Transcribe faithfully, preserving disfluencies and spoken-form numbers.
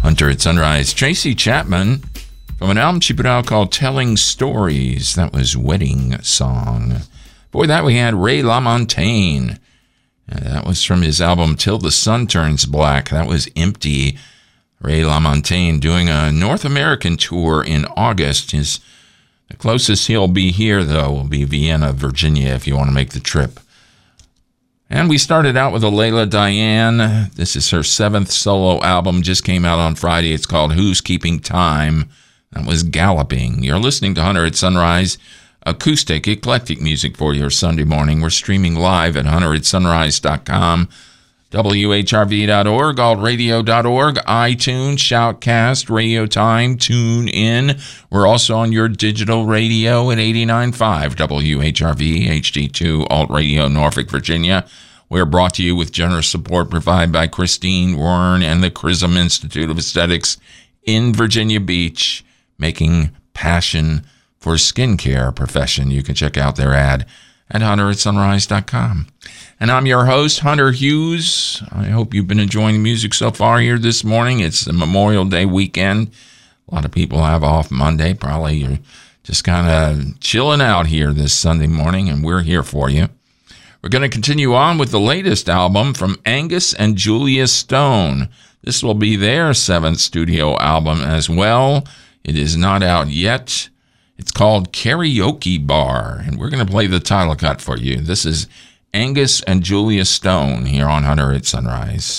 Hunter at Sunrise. Tracy Chapman from an album she put out called Telling Stories. That was Wedding Song. Before that, we had Ray LaMontagne. Uh, that was from his album Till the Sun Turns Black. That was Empty. Ray LaMontagne doing a North American tour in August. His, the closest he'll be here, though, will be Vienna, Virginia, if you want to make the trip. And we started out with a Layla Diane. This is her seventh solo album. Just came out on Friday. It's called Who's Keeping Time? That was Galloping. You're listening to Hunter at Sunrise. Acoustic, eclectic music for your Sunday morning. We're streaming live at hunter at sunrise dot com, W H R V dot org, alt radio dot org, iTunes, Shoutcast, Radio Time, Tune In. We're also on your digital radio at eighty-nine point five W H R V, H D two, Alt Radio, Norfolk, Virginia. We're brought to you with generous support provided by Christine Wern and the Chrism Institute of Aesthetics in Virginia Beach, making passion for skincare profession. You can check out their ad at hunter at sunrise dot com. And I'm your host, Hunter Hughes. I hope you've been enjoying the music so far here this morning. It's the Memorial Day weekend. A lot of people have off Monday. Probably you're just kind of chilling out here this Sunday morning, and we're here for you. We're going to continue on with the latest album from Angus and Julia Stone. This will be their seventh studio album as well. It is not out yet. It's called Karaoke Bar, and we're going to play the title cut for you. This is Angus and Julia Stone here on Hunter at Sunrise.